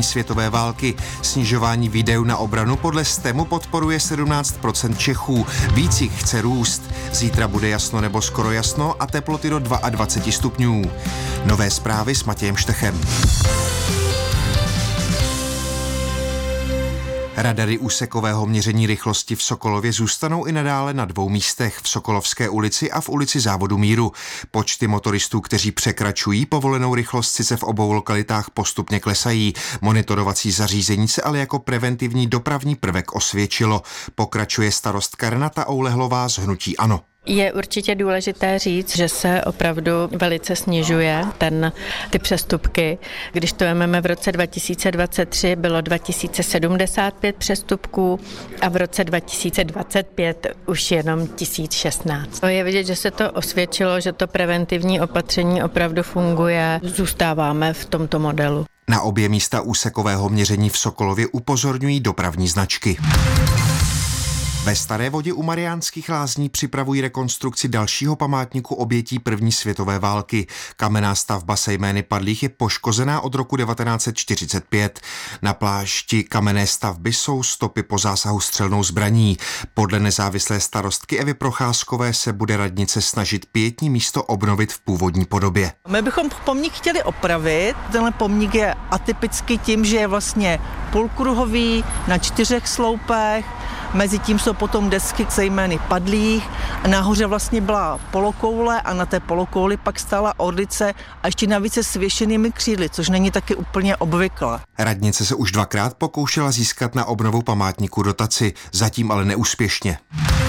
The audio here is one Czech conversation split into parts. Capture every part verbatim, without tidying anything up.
světové války. Snižování výdajů na obranu podle STEMu podporuje sedmnáct procent Čechů. Víc jich chce růst. Zítra bude jasno nebo skoro jasno a teploty do dvacet dva stupňů. Nové zprávy s Matějem Štechem. Radary úsekového měření rychlosti v Sokolově zůstanou i nadále na dvou místech, v Sokolovské ulici a v ulici Závodu míru. Počty motoristů, kteří překračují povolenou rychlost, sice v obou lokalitách postupně klesají. Monitorovací zařízení se ale jako preventivní dopravní prvek osvědčilo. Pokračuje starostka Renata Oulehlová z hnutí ANO. Je určitě důležité říct, že se opravdu velice snižuje ten, ty přestupky. Když to vezmeme v roce dva tisíce dvacet tři, bylo dva tisíce sedmdesát pět přestupků a v roce dva tisíce dvacet pět už jenom tisíc šestnáct. Je vidět, že se to osvědčilo, že to preventivní opatření opravdu funguje. Zůstáváme v tomto modelu. Na obě místa úsekového měření v Sokolově upozorňují dopravní značky. Ve Staré Vodě u Mariánských Lázní připravují rekonstrukci dalšího památníku obětí první světové války. Kamenná stavba se jmény padlých je poškozená od roku devatenáct set čtyřicet pět. Na plášti kamenné stavby jsou stopy po zásahu střelnou zbraní. Podle nezávislé starostky Evy Procházkové se bude radnice snažit pietní místo obnovit v původní podobě. My bychom pomník chtěli opravit. Tenhle pomník je atypický tím, že je vlastně půlkruhový na čtyřech sloupech. Mezi tím jsou potom desky se jmény padlých. Nahoře vlastně byla polokoule a na té polokouli pak stála orlice a ještě navíc se svěšenými křídly, což není taky úplně obvyklé. Radnice se už dvakrát pokoušela získat na obnovu památníku dotaci, zatím ale neúspěšně.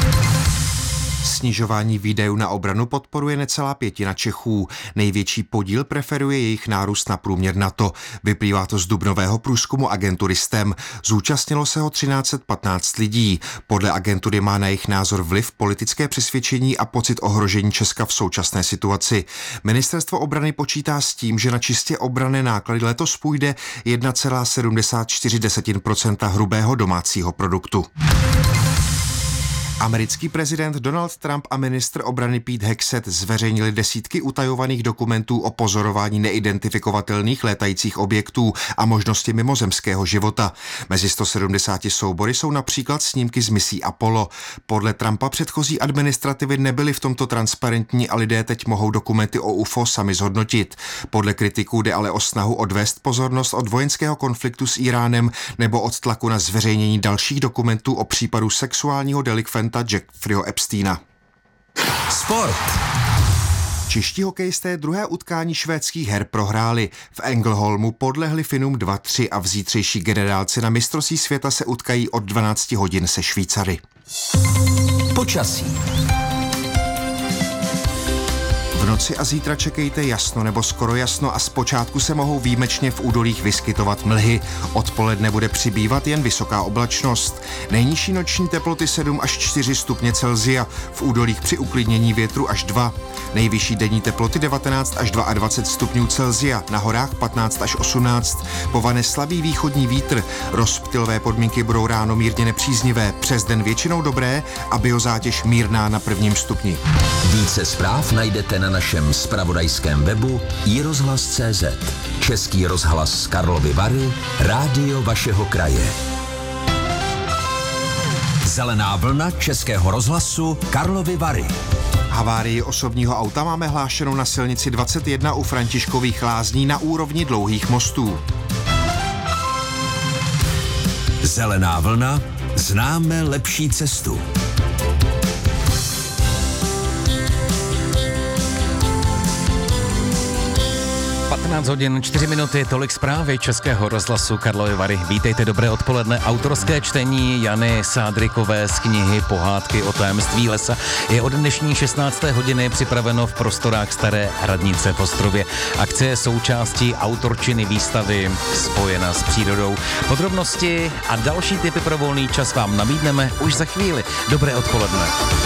Snižování výdajů na obranu podporuje necelá pětina Čechů. Největší podíl preferuje jejich nárůst na průměr NATO. Vyplývá to z dubnového průzkumu agentury STEM. Zúčastnilo se ho třináct set patnáct lidí. Podle agentury má na jejich názor vliv politické přesvědčení a pocit ohrožení Česka v současné situaci. Ministerstvo obrany počítá s tím, že na čistě obranné náklady letos půjde jedna celá sedmdesát čtyři procenta hrubého domácího produktu. Americký prezident Donald Trump a ministr obrany Pete Hegseth zveřejnili desítky utajovaných dokumentů o pozorování neidentifikovatelných létajících objektů a možnosti mimozemského života. Mezi sto sedmdesáti soubory jsou například snímky z misí Apollo. Podle Trumpa předchozí administrativy nebyly v tomto transparentní a lidé teď mohou dokumenty o U F O sami zhodnotit. Podle kritiků jde ale o snahu odvést pozornost od vojenského konfliktu s Iránem nebo od tlaku na zveřejnění dalších dokumentů o případu sexuálního delikventa Jeffreyho Epsteina. Sport. Čeští hokejisté druhé utkání švédských her prohráli. V Ängelholmu podlehli Finům dva tři a v zítřejší generálce na mistrovství světa se utkají od dvanáct hodin se Švýcary. Počasí. V noci a zítra čekejte jasno nebo skoro jasno a zpočátku se mohou výjimečně v údolích vyskytovat mlhy. Odpoledne bude přibývat jen vysoká oblačnost. Nejnižší noční teploty sedm až čtyři stupně Celsia, v údolích při uklidnění větru až dva. Nejvyšší denní teploty devatenáct až dvacet dva stupňů Celsia, na horách patnáct až osmnáct. Povane slabý východní vítr, rozptylové podmínky budou ráno mírně nepříznivé, přes den většinou dobré a biozátěž mírná na prvním stupni. Více zpráv najdete na našem zpravodajském webu i rozhlas tečka cé zet. Český rozhlas z Karlovy Vary, rádio vašeho kraje. Zelená vlna Českého rozhlasu Karlovy Vary. Havárii osobního auta máme hlášenou na silnici dvacet jedna u Františkových Lázní na úrovni dlouhých mostů. Zelená vlna, známe lepší cestu. patnáct hodin čtyři minuty, tolik zprávy Českého rozhlasu Karlovy Vary. Vítejte, dobré odpoledne. Autorské čtení Jany Sádrikové z knihy Pohádky o tajemství lesa je od dnešní šestnácté hodiny připraveno v prostorách Staré radnice v Ostrově. Akce je součástí autorčiny výstavy Spojena s přírodou. Podrobnosti a další tipy pro volný čas vám nabídneme už za chvíli. Dobré odpoledne.